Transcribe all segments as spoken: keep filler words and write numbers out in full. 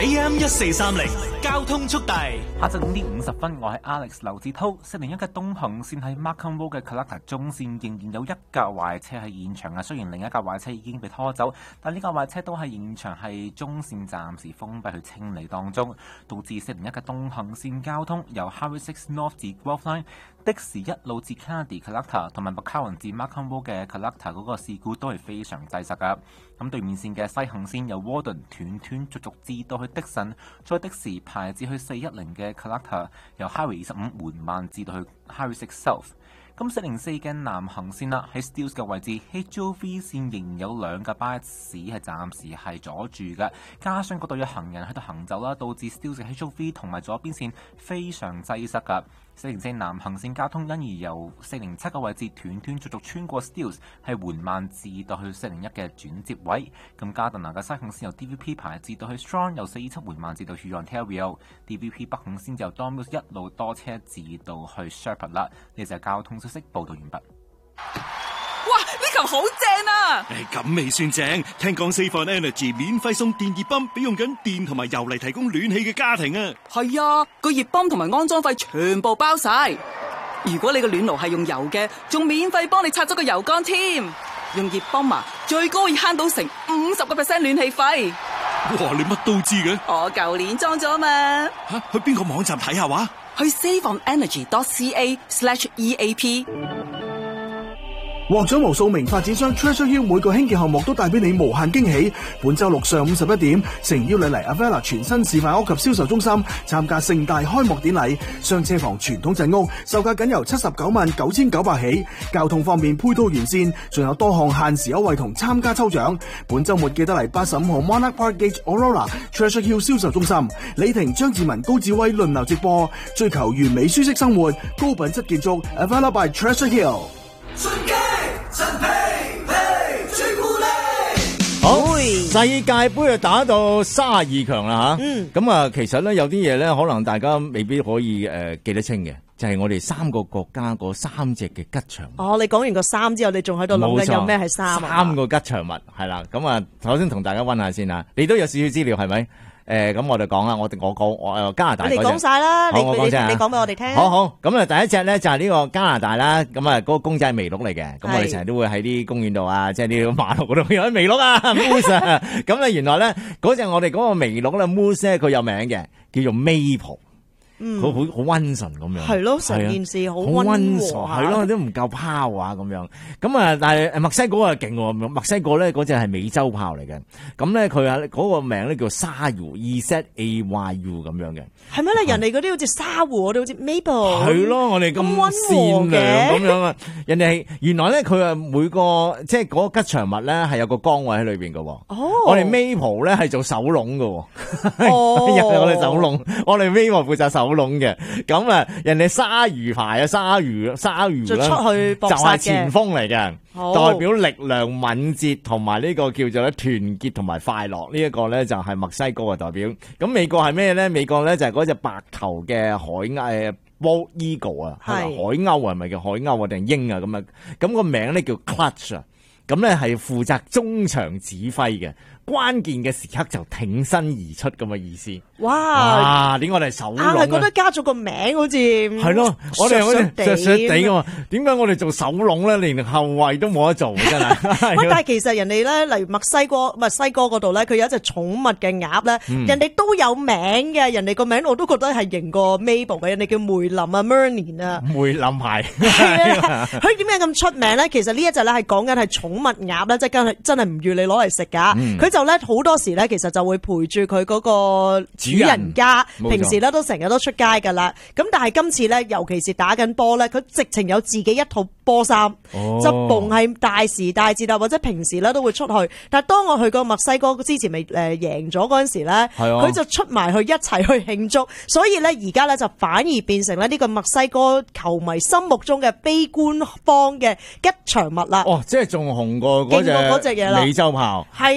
A M 一四三零交通速遞。 下晝五點五十分，我係 Alex 劉志滔。四零一嘅東行線喺 Markham Road 嘅 Collector 中線仍然有一架壞車喺現場啊。雖然另一架壞車已經被拖走，但呢架壞車都係現場係中線暫時封閉去清理當中，導致四零一嘅東行線交通由 Highway Six North 至 Grove Line 的士一路至 Kennedy Collector 同埋 McCowan 至 Markham Road 嘅 Collector 嗰個事故都係非常擠塞噶。咁對面線嘅西行線由 Warden 斷斷續續至到去的神，再的士排至去四一零嘅 Collector 由 Highway 二十五緩慢至到去 Highway Six South。咁四零四嘅南行線啦，喺 Steeles 嘅位置 H O V 線仍然有兩架巴士係暫時係阻住嘅，加上嗰度有行人喺度行走啦，導致 Steeles 嘅 H O V 同埋左邊線非常擠塞噶。四零四南行線交通因而由四零七嘅位置斷斷續續穿過 Steeles 係緩慢至到去四零一嘅轉接位。咁加特拿嘅西行線由 D V P 排至到去 Strong， 由四二七緩慢至到去 Ontario。D V P 北行線就由 Don Mills 一路多車至到去 Shepherd 啦。呢就係交通消息報道完畢。 哇！呢球好正啊！ 誒，咁未算正，聽講 Save on Energy 免費送電熱泵俾用緊電同埋油嚟提供暖氣嘅家庭啊！ 係啊，個熱泵同埋安裝費全部包晒。如果你個暖爐係用油嘅，仲免費幫你拆咗個油缸添。用熱泵啊，最高可以慳到成五十個 percent 暖氣費。 哇！你乜都知嘅？ 我舊年裝咗嘛。 吓，去邊個網站睇下話？ 去 save on energy dot c a slash e a p。 獲獎無數名發展商 Treasure Hill 每個興建項目都帶俾你無限驚喜。本周六上午十一點，誠邀你嚟 Avella 全新示範屋及銷售中心參加盛大開幕典禮。雙車房傳統鎮屋售價僅由七十九萬九千九百起，交通方面配套完善，仲有多項限時優惠同參加抽獎。本周末記得嚟八十五號 Monarch Park Gate Aurora Treasure Hill 銷售中心，李婷、張志文、高志威輪流直播，追求完美舒適生活，高品質建築 Avella by Treasure Hill。 陳皮皮朱古力， 好，世界杯啊打到三十二強啦吓，咁、嗯、啊其實咧有啲嘢咧可能大家未必可以誒、呃、記得清嘅，就係、是、我哋三個國家嗰三隻嘅吉祥物。 哦，你講完個三之後，你仲喺度諗緊有咩係三啊？ 三個吉祥物係啦，咁啊首先同大家溫下先啦，你都有少少資料係咪？誒，咁、呃、我哋講啦，我我講我加拿大嗰隻， 你講晒啦，你你你講俾我哋聽。好好，咁啊第一隻咧就係呢個加拿大啦，咁啊嗰個公仔係麋鹿嚟嘅，咁我哋成日都會喺啲公園度啊，即係啲馬路嗰度有啲麋鹿啊 ，Moose 啊，咁咧原來咧嗰隻我哋嗰個麋鹿咧 Moose 咧佢有名嘅，叫做 Maple。佢好好溫順咁樣，係咯， 成件事好溫和， 係咯，都唔夠拋啊咁樣。咁啊，但係墨西哥啊勁喎，墨西哥咧嗰隻係美洲豹嚟嘅。咁咧佢啊嗰個名咧叫沙魚 ，E Z A Y U 咁樣嘅。 係咩咧？人哋嗰啲好似沙湖，我哋好似 Maple。 係咯，我哋咁善良咁樣啊！人哋係原來咧佢啊每個即係嗰個吉祥物咧係有個崗位喺裏邊嘅。哦，我哋 Maple 咧係做手籠嘅。哦，我哋手籠，我哋 Maple 負責手籠嘅，咁啊，人哋鯊魚牌啊，鯊魚鯊魚就出去搏殺嘅， 就係前鋒嚟嘅，代表力量、敏捷同埋呢個叫做咧團結同埋快樂。呢一個咧就係墨西哥嘅代表。咁美國係咩咧？美國咧就係嗰隻白頭嘅海鷗 Bald Eagle 啊，係海鷗係咪叫海鷗啊定鷹啊咁啊？咁個名咧叫 Clutch 啊，咁咧係負責中場指揮嘅。關鍵嘅時刻就挺身而出咁嘅意思。哇！點解我哋手籠啊？ 係覺得加咗個名好似係咯，我哋好似削削地噶嘛？點解我哋做手籠咧，連後衛都冇得做真係？ 喂，但係其實人哋咧，例如墨西哥墨西哥嗰度咧，佢有一隻寵物嘅鴨咧，嗯、人哋都有名嘅。人哋個名我都覺得係型過 Mabel 嘅，人哋叫梅林啊 Merlin 啊。梅林係。佢點解咁出名咧？其實呢一隻咧係講緊係寵物鴨咧，即係真係真係唔預你攞嚟食噶。佢、嗯、就咧好多時咧，其實就會陪住佢嗰個主人家，平時咧都成日都出街噶啦。咁但係今次咧，尤其是打緊波咧，佢直情有自己一套波衫，哦、就逢係大時大節啊，或者平時咧都會出去。但係當我去過墨西哥之前，未誒贏咗嗰陣時咧，佢、啊、就出埋去一齊去慶祝。所以咧，而家咧就反而變成咧呢個墨西哥球迷心目中嘅非官方嘅吉祥物啦。 哦，即係仲紅過嗰隻美洲豹，係啊。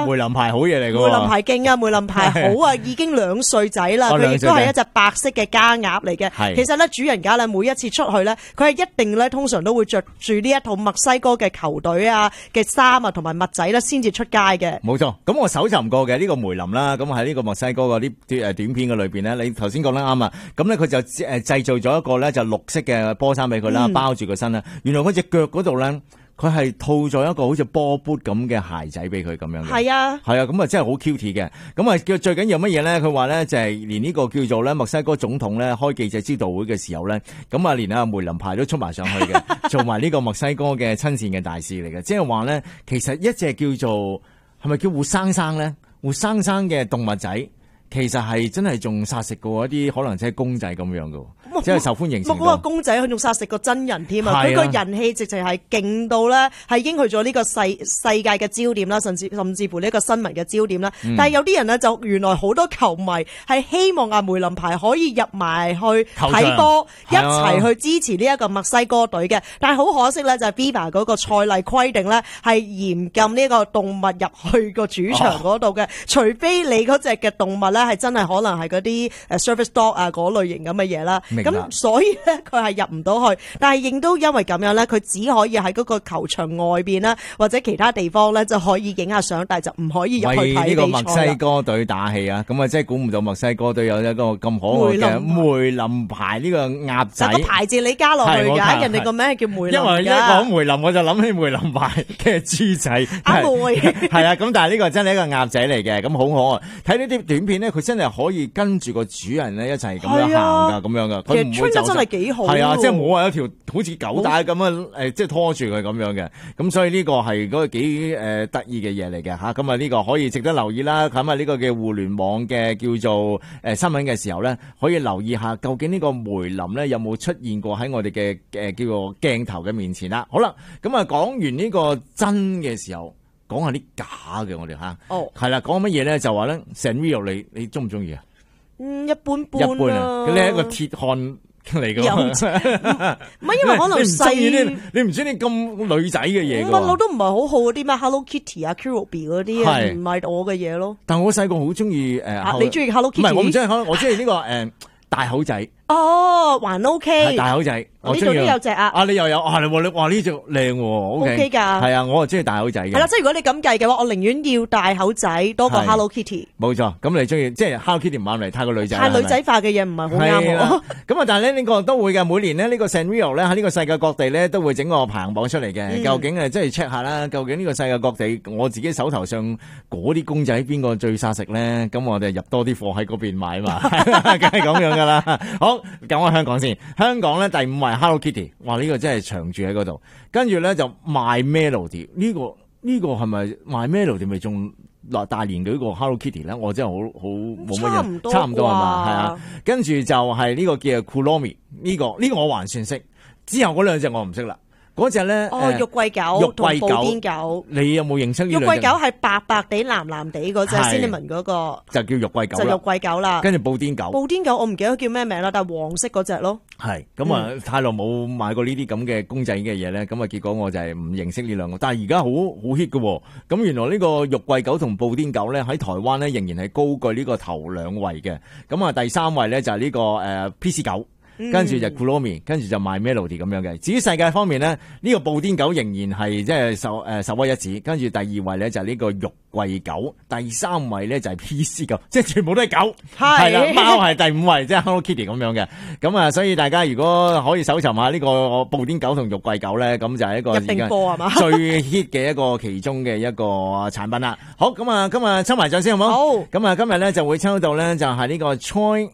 梅林牌好嘢嚟㗎。 梅林牌勁啊，梅林牌好啊，已經兩歲仔啦，佢亦都係一隻白色嘅家鴨嚟嘅。其實咧，主人家咧每一次出去咧，佢係一定咧通常都會着住呢一套墨西哥嘅球隊啊嘅衫啊同埋襪仔咧先至出街嘅。 冇錯，咁我搜尋過嘅呢個梅林啦，咁喺呢個墨西哥嗰啲誒短片嘅裏邊咧，你頭先講得啱啊。咁咧佢就誒製造咗一個咧就綠色嘅波衫俾佢啦，包住個身啦。原來嗰隻腳嗰度咧。佢係套咗一個好似波砵咁嘅鞋仔俾佢咁樣嘅， 係啊， 係啊，咁啊真係好 cute 嘅。咁啊叫最緊要乜嘢咧？佢話咧就係連呢個叫做咧墨西哥總統咧開記者招待會嘅時候咧，咁啊連阿梅林牌都出埋上去嘅，做埋呢個墨西哥嘅親善嘅大使嚟嘅。即係話咧，其實一隻叫做係咪叫活生生咧？活生生嘅動物仔。其實係真係仲殺食過一啲可能即係公仔咁樣嘅，即係受歡迎程度。 嗰個公仔佢仲殺食過真人添啊！佢個人氣直情係勁到咧，係已經去咗呢個世世界嘅焦點啦，甚至甚至乎呢個新聞嘅焦點啦。嗯、但係有啲人呢，就原來好多球迷係希望阿梅林牌可以入埋去睇波，一齊去支持呢一個墨西哥隊嘅。但係好可惜咧，就係 FIFA 嗰個賽例規定咧係嚴禁呢個動物入去個主場嗰度嘅，哦、除非你嗰隻嘅動物咧。係真係可能係嗰啲誒 service dog 啊嗰類型咁嘅嘢啦，咁所以咧佢係入唔到去，但係亦都因為咁樣咧，佢只可以喺嗰個球場外邊啦，或者其他地方咧就可以影下相，但係就唔可以入去睇比賽啦。為呢個墨西哥隊打氣啊！咁啊，真係估唔到墨西哥隊有一個咁可愛嘅梅林牌呢個鴨仔，個牌字你加落去㗎，人哋個名係叫梅林。因為一講梅林，我就諗起梅林牌嘅豬仔。 阿梅係啊，咁但係呢個真係一個鴨仔嚟嘅，咁好可愛。睇呢啲短片咧。佢真係可以跟住個主人咧一齊咁樣行噶，咁樣噶。佢唔會走。真係幾好。係啊，即係冇話一條好似狗帶咁樣誒，即係拖住佢咁樣嘅。咁所以呢個係嗰個幾誒得意嘅嘢嚟嘅嚇。咁啊呢個可以值得留意啦。咁啊呢個嘅互聯網嘅叫做誒新聞嘅時候咧，可以留意下究竟呢個梅林咧有冇出現過喺我哋嘅誒叫做鏡頭嘅面前啦。好啦，咁啊講完呢個真嘅時候。講下啲假嘅我哋吓，哦，係啦，講乜嘢咧？就話咧，Sanrio 你你中唔中意啊？ 嗯，一般般， 一般啊，你係一個鐵漢嚟噶嘛？唔係因為可能細， 你唔知你咁女仔嘅嘢， 乜我都唔係好好嗰啲咩 Hello Kitty 啊 Kirby 嗰啲啊，唔係我嘅嘢咯。 但係我細個好中意誒， 你中意 Hello Kitty？ 唔係我唔中意 Hello，我中意呢個誒大口仔。 哦，還 OK， 大口仔， 呢度都有隻啊！ 啊，你又有啊？你話你話呢隻靚喎 ，OK 噶， 係啊，我啊中意大口仔嘅。 係啦，即係如果你咁計嘅話，我寧願要大口仔多過 Hello Kitty。 冇錯，咁你中意即係 Hello Kitty 唔啱嚟，太過女仔， 太女仔化嘅嘢唔係好啱我。 咁啊，但係咧呢個都會嘅，每年呢，呢個 Sanrio 咧喺呢個世界各地咧都會整個排行榜出嚟嘅。嗯、究竟誒即係 check 下啦，究竟呢個世界各地我自己手頭上嗰啲公仔邊個最殺食咧？咁我哋入多啲貨喺嗰邊買嘛，梗係咁樣噶啦。好，講下香港。香港咧第五位 Hello Kitty， 哇呢、這個真係長住喺嗰度，跟住咧就 My Melody 呢、這個呢、這個係咪 My Melody 咪仲落大連嘅呢個 Hello Kitty 咧？我真係好好冇乜人，差唔多係嘛？係啊，跟住就係呢個叫 Kuromi 呢、這個呢、這個我還算識，之後嗰兩隻我唔識啦。嗰隻咧， 哦，玉桂狗同布甸狗， 你有冇認識呢兩隻？ 玉桂狗係白白地、藍藍地嗰隻 cinnamon 嗰個， 就叫玉桂狗， 就玉桂狗啦。 跟住布甸狗， 布甸狗我唔記得叫咩名啦，但係黃色嗰隻咯。 係咁啊，太耐冇買過呢啲咁嘅公仔嘅嘢咧，咁啊結果我就係唔認識呢兩個。但係而家好好 hit 嘅，咁原來呢個玉桂狗同布甸狗咧喺台灣咧仍然係高居呢個頭兩位嘅。咁啊第三位咧就係呢個誒 P C 狗。跟住就 Kuromi， 跟住就 My Melody 咁樣嘅。至於世界方面呢，呢、呢個布甸狗仍然係即係首誒首屈一指。跟住第二位咧就係呢個玉桂狗，第三位咧就係 P C 狗，即係全部都係狗。係啦，貓係第五位，即係 Hello Kitty 咁樣嘅。咁啊，所以大家如果可以搜尋下呢個布甸狗同玉桂狗咧，咁就係一個一定播係嘛最 hit 嘅一個其中嘅一個產品啦。好，咁啊，今日抽埋獎先好冇？好。咁啊，今日咧就會抽到咧就係呢個 Choi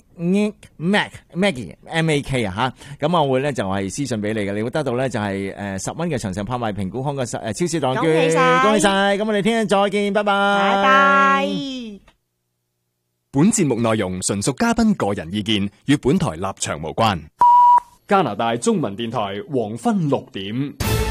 Mac Maggie M A K 啊吓，咁我會咧就係私信俾你嘅，你會得到咧就係誒十蚊嘅長城拍賣評估康嘅誒超市檔券，恭喜晒，恭喜晒，咁我哋聽日再見，拜拜， 拜拜。 本節目內容純屬嘉賓個人意見，與本台立場無關。加拿大中文電台黃昏六點，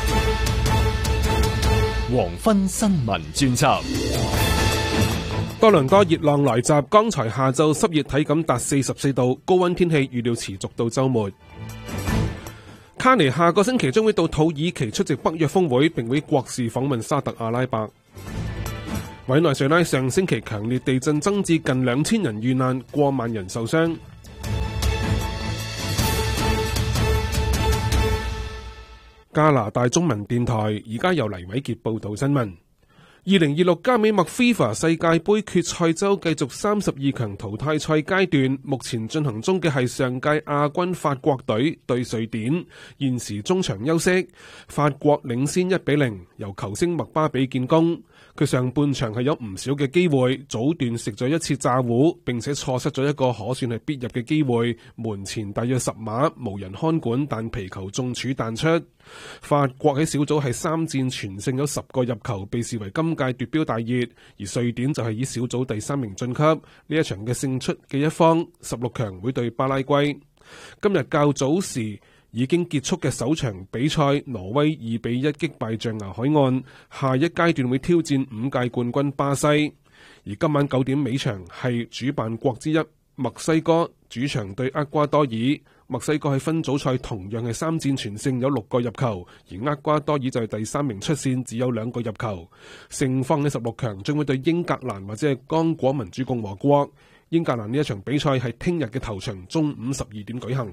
黃昏新聞專輯。 多倫多熱浪來襲，剛才下晝濕熱體感達四十四度，高溫天氣預料持續到週末。卡尼下個星期將會到土耳其出席北約峰會，並會國事訪問沙特阿拉伯。 委內瑞拉上星期強烈地震增至近兩千人遇難，過萬人受傷。加拿大中文電台而家由黎偉傑報道新聞。二零二六加美麥 FIFA 世界盃決賽周繼續三十二強淘汰賽階段，目前進行中嘅係上屆亞軍法國隊對瑞典，現時中場休息，法國領先一比零，由球星麥巴比建功。佢上半場係有唔少嘅機會，早段食咗一次炸糊，並且錯失咗一個可算係必入嘅機會，門前大約十碼無人看管，但皮球中柱彈出。法國喺小組係三戰全勝，有十個入球，被視為今屆奪標大熱。而瑞典就係以小組第三名晉級，呢一場嘅勝出嘅一方，十六強會對巴拉圭。今日較早時已經結束嘅首場比賽，挪威二比一擊敗象牙海岸，下一階段會挑戰五屆冠軍巴西。而今晚九點尾場係主辦國之一墨西哥主場對厄瓜多爾。墨西哥喺分組賽同樣係三戰全勝，有六個入球，而厄瓜多爾就係第三名出線，只有兩個入球。勝方喺十六強將會對英格蘭或者係剛果民主共和國。英格蘭呢一場比賽係聽日嘅頭場，中午十二點舉行。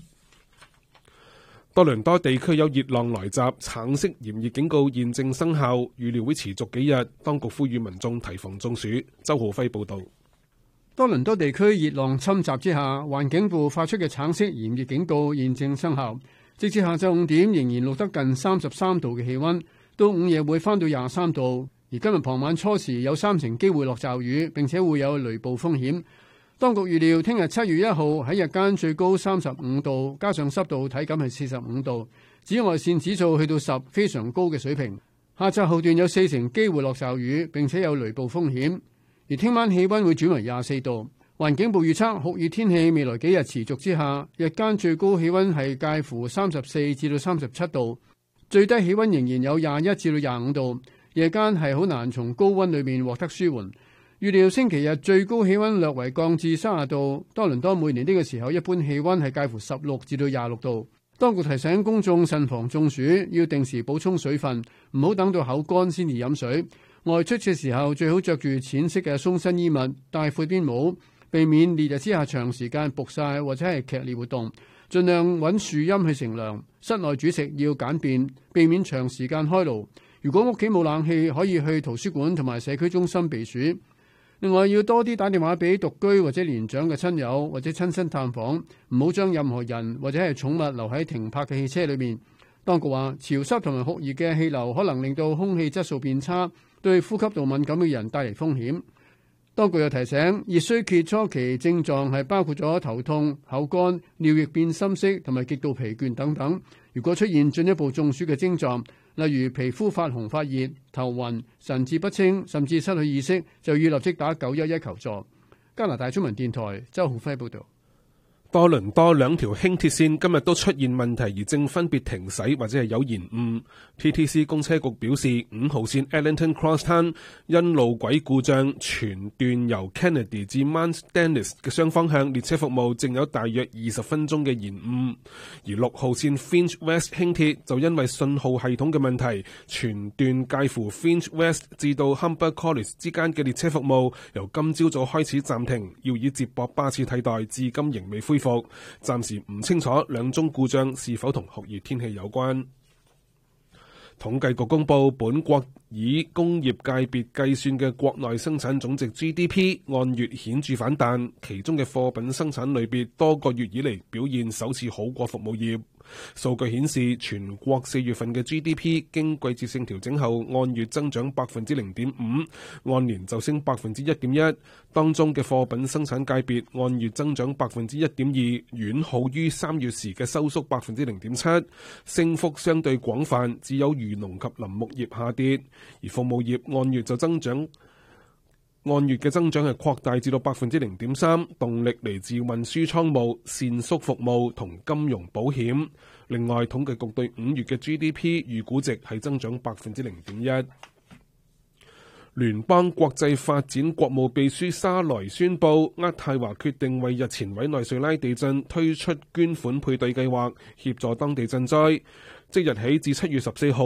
多倫多地區有熱浪來襲，橙色炎熱警告現正生效，預料會持續幾日。當局呼籲民眾提防中暑。周浩輝報導。 多倫多地區熱浪侵襲之下，環境部發出嘅橙色炎熱警告現正生效。直至下晝五點，仍然錄得近三十三度嘅氣溫，到午夜會返到廿三度。而今日傍晚初時有三成機會落驟雨，並且會有雷暴風險。當局預料聽日七月一號喺日間最高三十五度，加上濕度體感係四十五度，紫外線指數去到十，非常高嘅水平。下晝後段有四成機會落驟雨，並且有雷暴風險。而聽晚氣溫會轉為廿四度。環境部預測酷熱天氣未來幾日持續之下，日間最高氣溫係介乎三十四至到三十七度，最低氣溫仍然有廿一至到廿五度。夜間係好難從高溫裏面獲得舒緩。預料星期日最高氣溫略為降至三十度。多倫多每年呢個時候一般氣溫係介乎十六至到廿六度。當局提醒公眾慎防中暑，要定時補充水分，唔好等到口乾先至飲水。外出嘅時候最好着住淺色嘅鬆身衣物，戴闊邊帽，避免烈日之下長時間曝曬或者係劇烈活動。盡量揾樹蔭去乘涼。室內煮食要簡便，避免長時間開爐。如果屋企冇冷氣，可以去圖書館同埋社區中心避暑。另外要多啲打電話俾獨居或者年長嘅親友，或者親身探訪，唔好將任何人或者係寵物留喺停泊嘅汽車裏面。當局話潮濕同埋酷熱嘅氣流可能令到空氣質素變差，對呼吸道敏感嘅人帶嚟風險。當局又提醒，熱衰竭初期症狀係包括咗頭痛、口乾、尿液變深色同埋極度疲倦等等。如果出現進一步中暑嘅症狀，例如皮膚發紅發熱、頭暈、神志不清，甚至失去意識，就要立即打九一一求助。加拿大中文電台周浩輝報導。 多倫多兩條輕鐵線今日都出現問題，而正分別停駛或者係有延誤。T T C 公車局表示，五號線 Eglinton Crosstown 因路軌故障，全段由 Kennedy 至 Mount Dennis 嘅雙方向列車服務正有大約二十分鐘嘅延誤。而六號線 Finch West 輕鐵就因為信號系統嘅問題，全段介乎 Finch West 至到 Humber College 之間嘅列車服務由今朝早開始暫停，要以接駁巴士替代，至今仍未恢復。暫時唔清楚兩宗故障是否同酷熱天氣有關。統計局公布，本國以工業界別計算嘅國內生產總值 G D P 按月顯著反彈，其中嘅貨品生產類別多個月以嚟表現首次好過服務業。數據顯示，全國四月份嘅 G D P 經季節性調整後，按月增長百分之零點五，按年就升百分之一點一。當中嘅貨品生產界別按月增長百分之一點二，遠好於三月時嘅收縮百分之零點七，升幅相對廣泛，只有漁農及林牧業下跌，而服務業按月就增長。按月嘅增長係擴大至到百分之零點三，動力嚟自運輸倉務、膳宿服務同金融保險。另外，統計局對五月嘅 G D P 預估值係增長百分之零點一。聯邦國際發展國務秘書沙萊宣布，渥太華決定為日前委內瑞拉地震推出捐款配對計劃，協助當地賑災。即日起至七月十四號。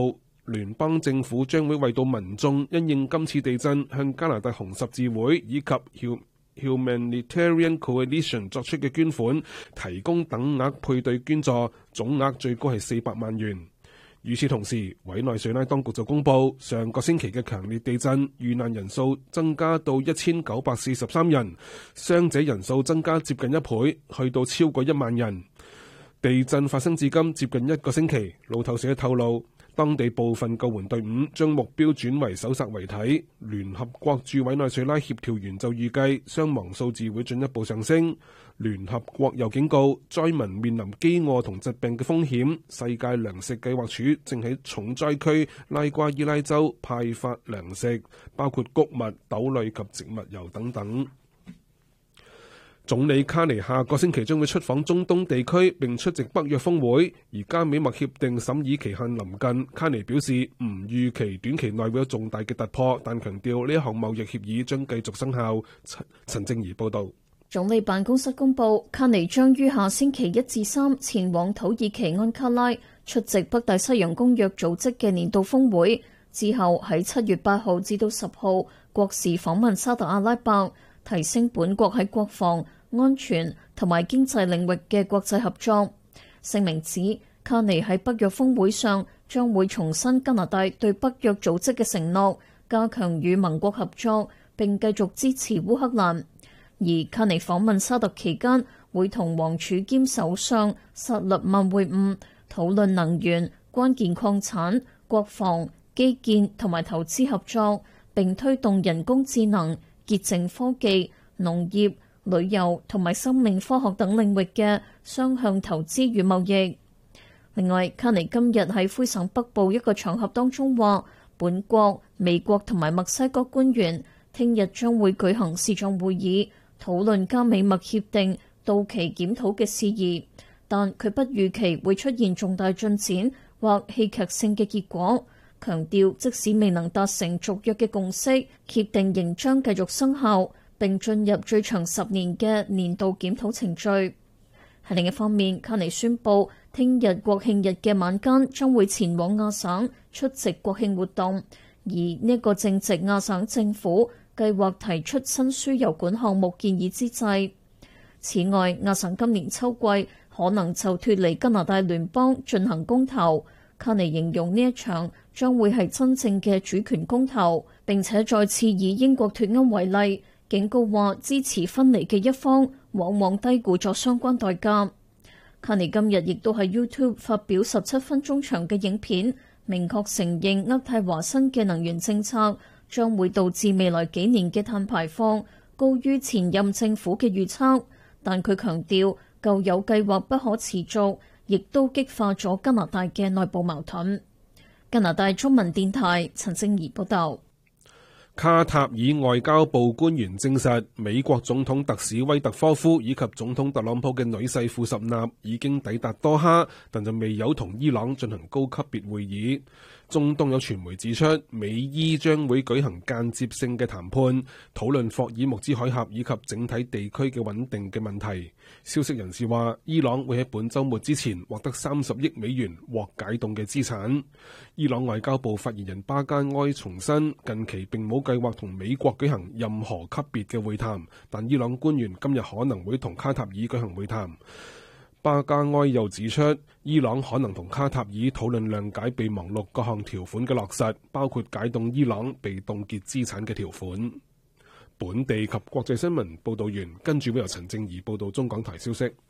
聯邦政府將會為到民眾因應今次地震向加拿大紅十字會以及 Humanitarian Coalition 作出嘅捐款提供等額配對捐助，總額最高係四百萬元。與此同時，委內瑞拉當局就公布上個星期嘅強烈地震遇難人數增加到一千九百四十三人，傷者人數增加接近一倍，去到超過一萬人。地震發生至今接近一個星期，路透社透露，當地部分救援隊伍將目標轉為搜索遺體。聯合國駐委內瑞拉協調員就預計傷亡數字會進一步上升。聯合國又警告災民面臨飢餓同疾病嘅風險。世界糧食計劃署正喺重災區拉瓜伊拉州派發糧食，包括穀物、豆類及植物油等等。總理卡尼下個星期將會出訪中東地區並出席北約峰會，而加美墨協定審議期限臨近，卡尼表示唔預期短期內會有重大嘅突破，但強調呢一項貿易協議將繼續生效。陳陳正儀報導。 總理辦公室公佈，卡尼將於下星期一至三前往土耳其安卡拉出席北大西洋公約組織嘅年度峰會，之後喺七月八號至到十號國事訪問沙特阿拉伯，提升本國喺國防、安全同埋經濟領域嘅國際合作。聲明指，卡尼喺北約峰會上將會重申加拿大對北約組織嘅承諾，加強與盟國合作，並繼續支持烏克蘭。而卡尼訪問沙特期間，會同王儲兼首相薩勒曼會晤，討論能源、關鍵礦產、國防、基建同埋投資合作，並推動人工智能、潔淨科技、農業、旅遊同埋生命科學等領域嘅雙向投資與貿易。另外，卡尼今日喺魁省北部一個場合當中話，本國、美國同埋墨西哥官員聽日將會舉行視像會議，討論加美墨協定到期檢討嘅事宜，但佢不預期會出現重大進展或戲劇性嘅結果，強調即使未能達成續約嘅共識，協定仍將繼續生效，並進入最長十年嘅年度檢討程序。喺另一方面，卡尼宣布聽日國慶日嘅晚間將會前往亞省出席國慶活動，而呢個正值亞省政府計劃提出新輸油管項目建議之際。此外，亞省今年秋季可能就脫離加拿大聯邦進行公投。卡尼形容呢一場將會係真正嘅主權公投，並且再次以英國脫歐為例，警告話支持分離嘅一方往往低估咗相關代價。卡尼今日亦都喺 YouTube 發表十七分鐘長嘅影片，明確承認渥太華新嘅能源政策將會導致未來幾年嘅碳排放高於前任政府嘅預測，但佢強調舊有計劃不可持續，亦都激化咗加拿大嘅內部矛盾。加拿大中文電台陳正儀報道。 卡塔爾外交部官員證實，美國總統特使威特科夫以及總統特朗普嘅女婿庫什納已經抵達多哈，但就未有同伊朗進行高級別會議。中東有傳媒指出，美伊將會舉行間接性嘅談判，討論霍爾木茲海峽以及整體地區嘅穩定嘅問題。消息人士話，伊朗會喺本週末之前獲得三十億美元獲解凍嘅資產。伊朗外交部發言人巴加埃重申，近期並冇計劃同美國舉行任何級別嘅會談，但伊朗官員今日可能會同卡塔爾舉行會談。巴加埃又指出，伊朗可能同卡塔爾討論諒解備忘錄各項條款嘅落實，包括解凍伊朗被凍結資產嘅條款。本地及國際新聞報道完，跟住會由陳正儀報道中港台消息。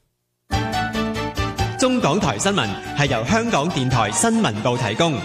中港台新聞係由香港電台新聞部提供。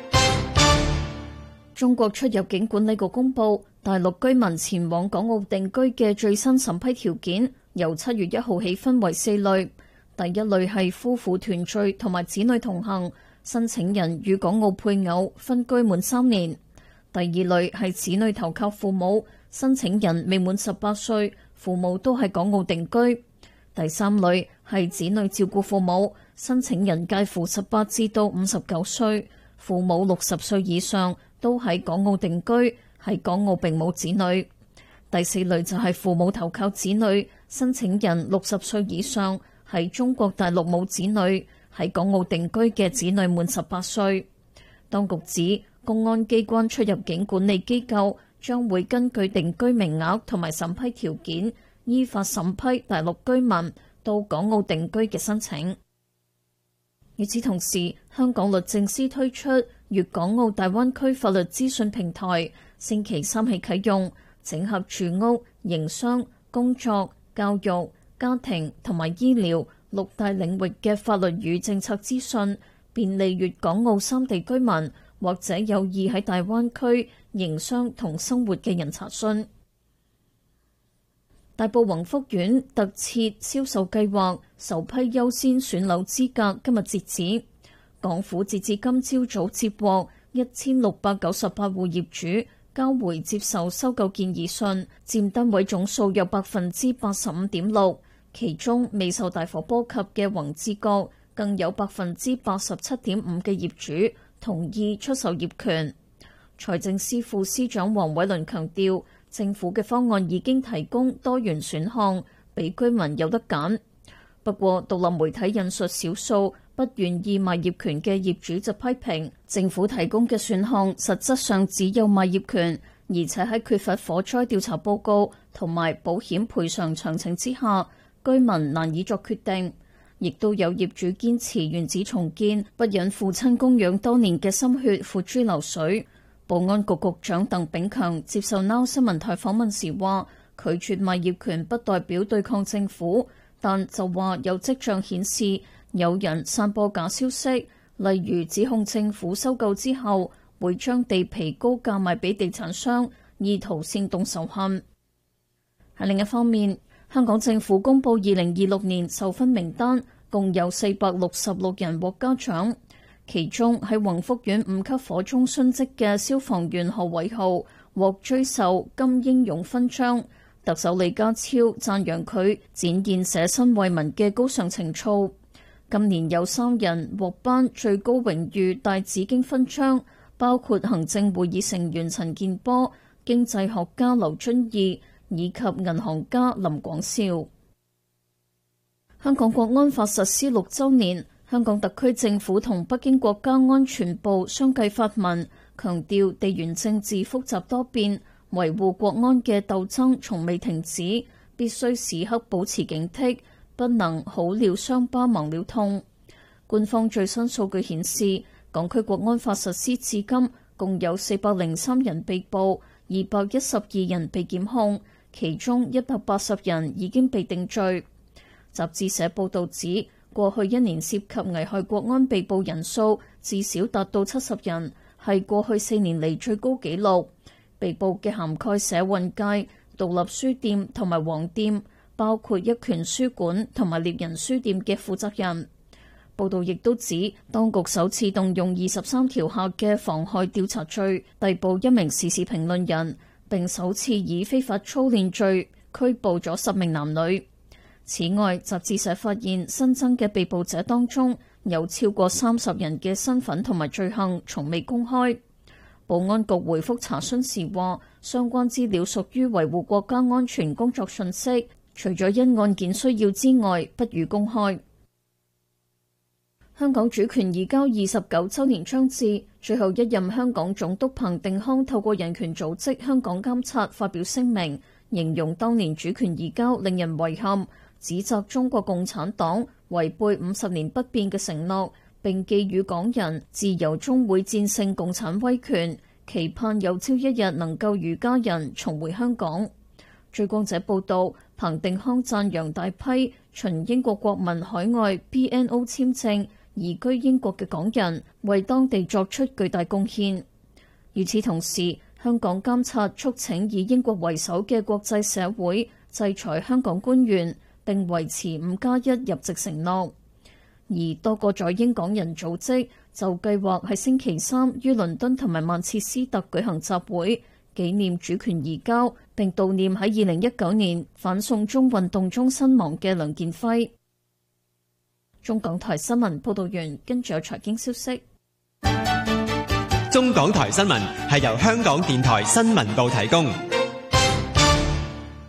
中國出入境管理局公布，大陸居民前往港澳定居嘅最新審批條件，由七月一號起分為四類。第一類係夫婦團聚同埋子女同行，申請人與港澳配偶分居滿三年。第二類係子女投靠父母，申請人未滿十八歲，父母都係港澳定居。第三類係子女照顧父母，申請人介乎十八至到五十九歲，父母六十歲以上，都喺港澳定居，喺港澳並冇子女。第四類就係父母投靠子女，申請人六十歲以上，喺中國大陸冇子女，喺港澳定居嘅子女滿十八歲。 當局指，公安機關出入境管理機構將會根據定居名額同埋審批條件，依法審批大陸居民到港澳定居嘅申請。與此同時，香港律政司推出粵港澳大灣區法律資訊平台，星期三起啟用，整合住屋、營商、工作、教育、家庭同埋醫療六大領域嘅法律與政策資訊，便利粵港澳三地居民或者有意喺大灣區營商同生活嘅人查詢。大埔宏福苑特設銷售計劃首批優先選樓資格今日截止，港府截至今朝早接獲一千六百九十八戶業主交回接受收購建議信，佔單位總數有百分之八十五點六，其中未受大火波及嘅宏志閣更有百分之八十七點五嘅業主同意出售業權。財政司副司長黃偉綸強調，政府嘅方案已經提供多元選項，俾居民有得揀。不過，獨立媒體引述少數不願意賣業權嘅業主就批評，政府提供嘅選項實質上只有賣業權，而且喺缺乏火災調查報告同埋保險賠償詳情之下，居民難以作決定。亦都有業主堅持原址重建，不忍父親供養多年嘅心血付諸流水。保安局局長鄧炳強接受 Now 新聞台訪問時話，拒絕賣業權不代表對抗政府，但就話有跡象顯示有人散播假消息，例如指控政府收購之後會將地皮高價賣俾地產商，意圖煽動仇恨。喺另一方面，香港政府公布二零二六年授勳名單，共有四百六十六人獲嘉獎。其中喺宏福苑五級火中殉職嘅消防員何偉浩獲追授金英勇勳章，特首李家超讚揚佢展現捨身為民嘅高尚情操。今年有三人獲頒最高榮譽大紫荊勳章，包括行政會議成員陳健波、經濟學家劉遵義以及銀行家林廣少。香港國安法實施六週年，香港特區政府同北京國家安全部相繼發文，強調地緣政治複雜多變，維護國安嘅鬥爭從未停止，必須時刻保持警惕，不能好了傷疤忘了痛。官方最新數據顯示，港區國安法實施至今，共有四百零三人被捕，二百一十二人被檢控，其中一百八十人已經被定罪。雜誌社報導指，過去一年涉及危害國安被捕人數至少達到七十人，係過去四年嚟最高紀錄。被捕嘅涵蓋社運界、獨立書店同埋黃店，包括一拳書館同埋獵人書店嘅負責人。報道亦都指，當局首次動用二十三條下嘅妨害調查罪，逮捕一名時事評論人，並首次以非法操練罪拘捕咗十名男女。此外，雜誌社發現新增嘅被捕者當中，有超過三十人嘅身份同埋罪行從未公開。保安局回覆查詢時話，相關資料屬於維護國家安全工作訊息，除咗因案件需要之外，不予公開。香港主權移交二十九週年將至，最後一任香港總督彭定康透過人權組織香港監察發表聲明，形容當年主權移交令人遺憾，指責中國共產黨違背五十年不變嘅承諾，並寄予港人自由終會戰勝共產威權，期盼有朝一日能夠與家人重回香港。追光者報道，彭定康讚揚大批循英國國民海外 B N O 簽證移居英國嘅港人，為當地作出巨大貢獻。與此同時，香港監察促請以英國為首嘅國際社會制裁香港官員，並維持五加一入籍承諾。而多個在英港人組織就計劃喺星期三於倫敦同埋曼徹斯特舉行集會，紀念主權移交，並悼念喺二零一九年反送中運動中身亡嘅梁健輝。中港台新聞報道完，跟住有財經消息。 中港台新聞係由香港電台新聞部提供。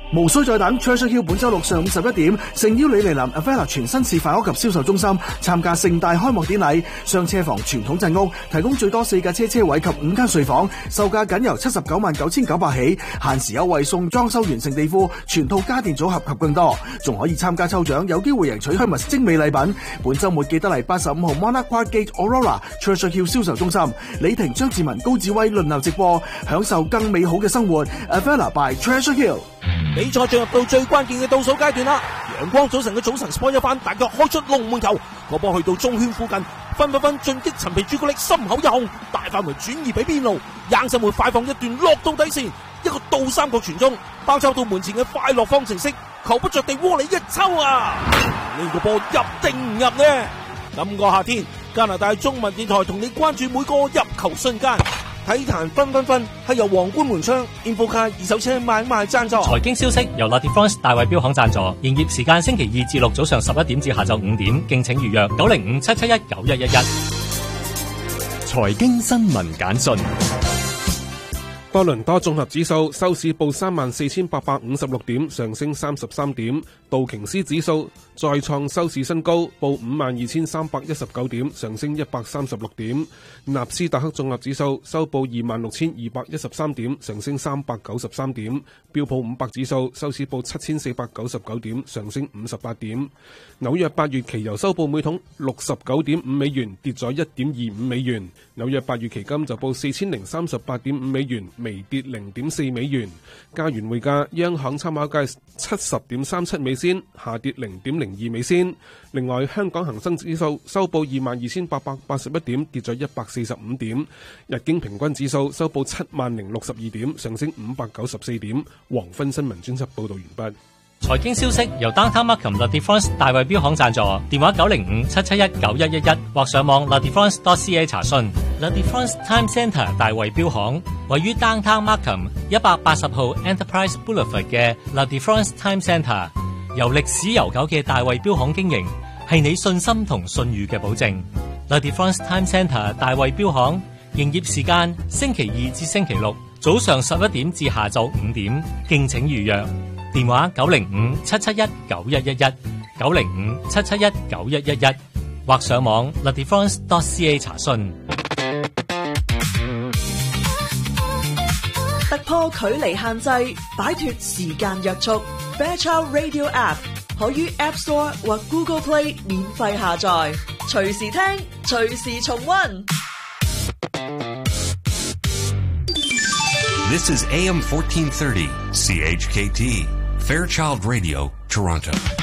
無需再等 Treasure Hill 本周六上午十一點，誠邀你嚟臨 Avella 全新示範屋及銷售中心參加盛大開幕典禮。雙車房傳統鎮屋提供最多四架車車位及五間睡房，售價僅由七十九萬九千九百起，限時優惠送裝修完成地庫、全套家電組合及更多，仲可以參加抽獎，有機會贏取香蜜精美禮品。本周末記得嚟八十五號 Monarch Park Gate Aurora Treasure Hill 銷售中心，李婷、張志文、高志威輪流直播，享受更美好嘅生活。Avella by Treasure Hill。 比賽進入到最關鍵嘅倒數階段啦！陽光早晨嘅早晨 sport 一番，大腳開出龍門球，個波去到中圈附近，分分分進擊陳皮朱古力心口一控，大範圍轉移俾邊路，硬身門快放一段落到底線，一個倒三角傳中，包抄到門前嘅快樂方程式，球不着地窩裏一抽啊！呢個波入定唔入呢？今個夏天，加拿大中文電台同你關注每個入球瞬間。體壇分分分係由皇冠門窗 Infocar 二手車買賣贊助。 財經消息由 La Défense 大衛標行贊助，營業時間星期二至六早上十一點至下晝五點，敬請預約九零五七七一九一一一。 財經新聞簡訊。 多倫多綜合指數收市報三萬四千八百五十六點，上升三十三點。道瓊斯指數再創收市新高，報五萬二千三百一十九點，上升一百三十六點。納斯達克綜合指數收報二萬六千二百一十三點，上升三百九十三點。標普五百指數收市報七千四百九十九點，上升五十八點。紐約八月期油收報每桶六十九點五美元，跌咗一點二五美元。紐約八月期金就報四千零三十八點五美元，微跌零點四美元。加元匯價，央行參考價七十點三七美仙，下跌零點零二美仙。另外，香港恒生指數收報二萬二千八百八十一點，跌咗一百四十五點。日經平均指數收報七萬零六十二點，上升五百九十四點。黃昏新聞專輯報道完畢。 財經消息由 Downtown Markham La Défense 大衛標行贊助，電話九零五七七一九一一一或上網 La Défense dot C A 查詢。La Défense Time Centre 大衛標行位於 Downtown Markham 一百八十號 Enterprise Boulevard 嘅 La Défense Time Centre， 由歷史悠久嘅大衛標行經營，係你信心同信譽嘅保證。La Défense Time Centre 大衛標行營業時間星期二至星期六早上十一點至下晝五點，敬請預約。電話九零五七七一九一一一，九零五七七一九一一一，或上網 La Défense dot C A 查詢。 突破距離限制，擺脫時間約束。Fairchild Radio App 可於 App Store 或 Google Play 免費下載，隨時聽，隨時重溫。 This is A M fourteen thirty, C H K T, Fairchild Radio, Toronto.